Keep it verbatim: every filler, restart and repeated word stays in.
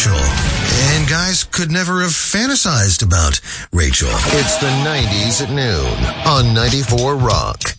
Rachel. And guys could never have fantasized about Rachel. It's the nineties at noon on ninety-four Rock.